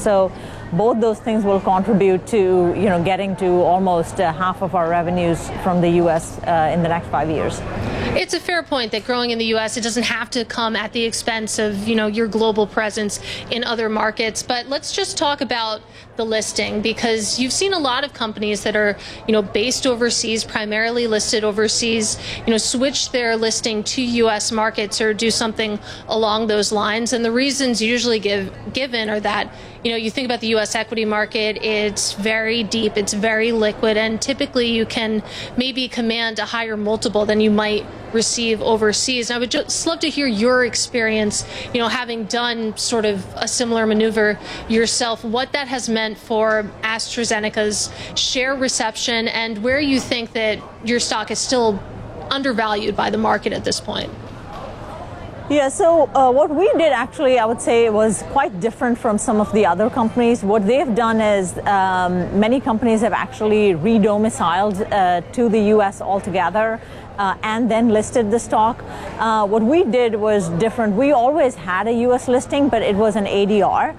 So both those things will contribute to getting to almost half of our revenues from the U.S. In the next 5 years. It's a fair point that growing in the U.S., it doesn't have to come at the expense of, your global presence in other markets. But let's just talk about the listing, because you've seen a lot of companies that are, based overseas, primarily listed overseas, switch their listing to U.S. markets or do something along those lines. And the reasons usually given are that, you think about the U.S. equity market, it's very deep, it's very liquid, and typically you can maybe command a higher multiple than you might receive overseas. And I would just love to hear your experience, having done sort of a similar maneuver yourself, what that has meant for AstraZeneca's share reception and where you think that your stock is still undervalued by the market at this point. Yeah, so what we did actually, I would say, was quite different from some of the other companies. What they've done is many companies have actually re-domiciled to the U.S. altogether and then listed the stock. What we did was different. We always had a U.S. listing, but it was an ADR.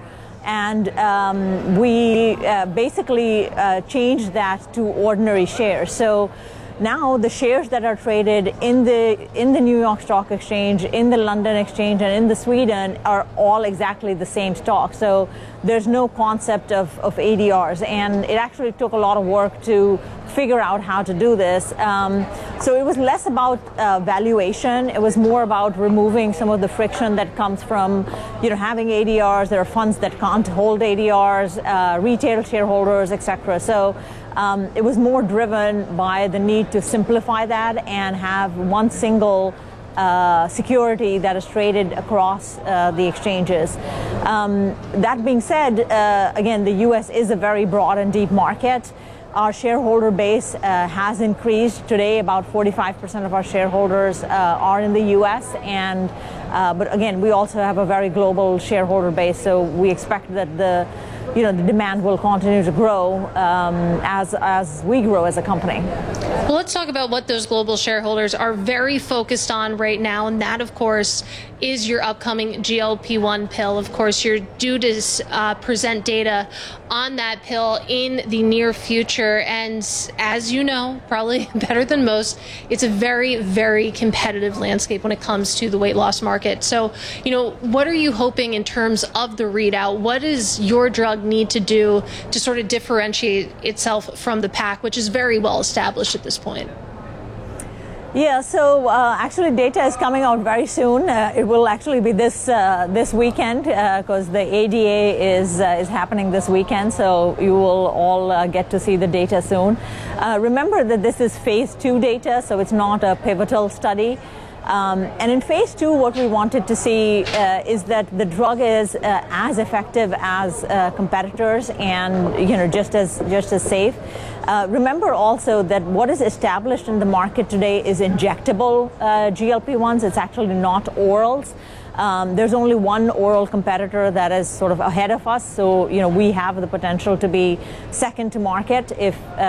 And we basically changed that to ordinary shares. So now the shares that are traded in the New York Stock Exchange, in the London Exchange, and in the Sweden are all exactly the same stock. So there's no concept of ADRs, and it actually took a lot of work to figure out how to do this. So it was less about valuation. It was more about removing some of the friction that comes from having ADRs. There are funds that can't hold ADRs, retail shareholders, etc. So it was more driven by the need to simplify that and have one single security that is traded across the exchanges. That being said, again, the U.S. is a very broad and deep market. Our shareholder base has increased. Today, about 45% of our shareholders are in the U.S. But again, we also have a very global shareholder base, so we expect that the demand will continue to grow as we grow as a company. Well, let's talk about what those global shareholders are very focused on right now, and that, of course, is your upcoming GLP-1 pill. Of course, you're due to present data on that pill in the near future, and as you know, probably better than most, it's a very, very competitive landscape when it comes to the weight loss market. So, what are you hoping in terms of the readout? What does your drug need to do to sort of differentiate itself from the pack, which is very well established at this point? Yeah, so actually data is coming out very soon. It will actually be this weekend because the ADA is happening this weekend, so you will all get to see the data soon. Remember that this is phase 2 data, so it's not a pivotal study. And in phase 2, what we wanted to see is that the drug is as effective as competitors and just as safe. Remember also that what is established in the market today is injectable GLP-1s. It's actually not orals. There's only one oral competitor that is sort of ahead of us, so we have the potential to be second to market if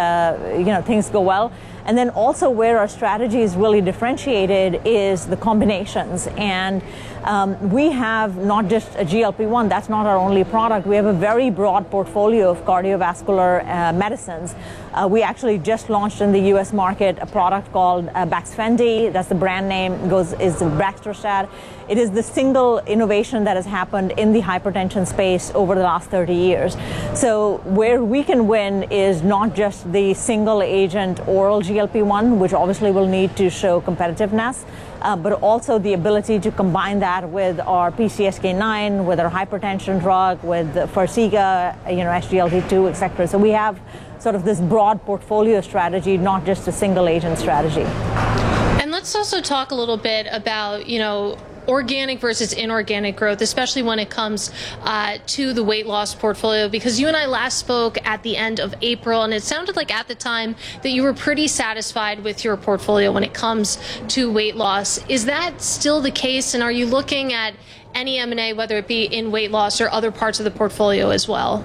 things go well. And then also where our strategy is really differentiated is the combinations. And we have not just a GLP-1, that's not our only product. We have a very broad portfolio of cardiovascular medicines. We actually just launched in the US market a product called Baxfendy. That's the brand name, is Baxdrostat. It is the single innovation that has happened in the hypertension space over the last 30 years. So where we can win is not just the single agent oral GLP-1, which obviously will need to show competitiveness, but also the ability to combine that with our PCSK9, with our hypertension drug, with Farxiga, SGLT2, etc. So we have sort of this broad portfolio strategy, not just a single agent strategy. And let's also talk a little bit about, organic versus inorganic growth, especially when it comes to the weight loss portfolio, because you and I last spoke at the end of April, and it sounded like at the time that you were pretty satisfied with your portfolio when it comes to weight loss. Is that still the case, and are you looking at any M&A, whether it be in weight loss or other parts of the portfolio as well?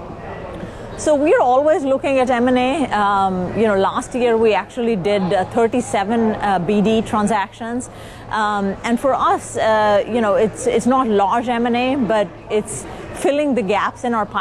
So we're always looking at M&A. Last year we actually did 37 BD transactions. And for us, it's not large M&A, but it's filling the gaps in our pipeline.